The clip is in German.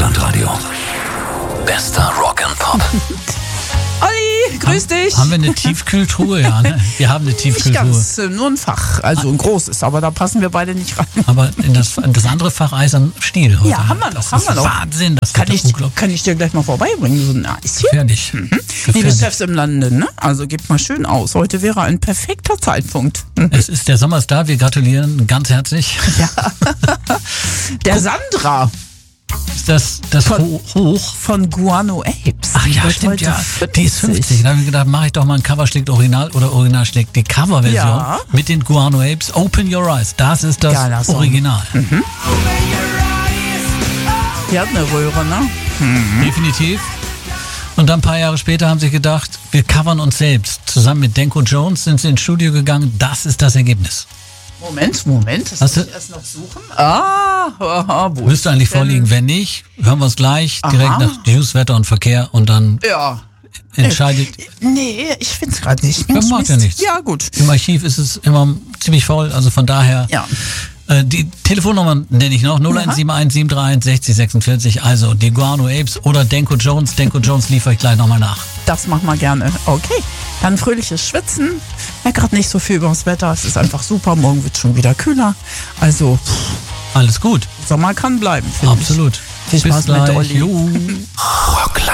Deutschlandradio. Bester Rock and Pop. Olli, grüß dich. Haben wir eine Tiefkühltruhe? Ja, ne? Wir haben eine Tiefkühltruhe. Nicht ganz, nur ein Fach, also ein großes, aber da passen wir beide nicht rein. Aber in das andere Fach Eisern Stiel. Heute. Ja, haben wir noch, das haben ist wir noch. Wahnsinn, das Kann wird unglaublich ich dir gleich mal vorbeibringen, so ein Eischen? gefährlich. Liebe Gefährlich. Chefs im Lande, ne? Also gebt mal schön aus. Heute wäre ein perfekter Zeitpunkt. Es ist der Sommer ist da, wir gratulieren ganz herzlich. Ja. Der Sandra Ist das hoch? von Guano Apes. Ach ja, wird stimmt, heute ja. Die ist 50. Da habe ich gedacht, mache ich doch mal ein Cover schlägt Original oder Original schlägt die Coverversion Ja. mit den Guano Apes. Open Your Eyes. Das ist das Geiler Song. Original. Die hat eine Röhre, ne? Definitiv. Und dann ein paar Jahre später haben sie gedacht, wir covern uns selbst. Zusammen mit Denko Jones sind sie ins Studio gegangen. Das ist das Ergebnis. Moment, das Hast muss du- ich erst noch suchen. Wo Müsste ist eigentlich denn? vorliegen. Wenn nicht, hören wir uns gleich direkt Aha. nach News, Wetter und Verkehr und dann Ja. entscheidet. Nee, ich find's gerade nicht. Ja, macht ja nichts. Ja, gut. Im Archiv ist es immer ziemlich voll, also von daher. Ja. Die Telefonnummer nenne ich noch, 0171 731 60 46, also die Guano Apes oder Denko Jones. Denko Jones liefere ich gleich nochmal nach. Das machen wir gerne. Okay. Dann fröhliches Schwitzen. Ja, gerade nicht so viel über das Wetter. Es ist einfach super. Morgen wird schon wieder kühler. Also, Alles gut, Sommer kann bleiben, finde ich. absolut. Viel Spaß Bis gleich. mit Olli. Jo. Rockland.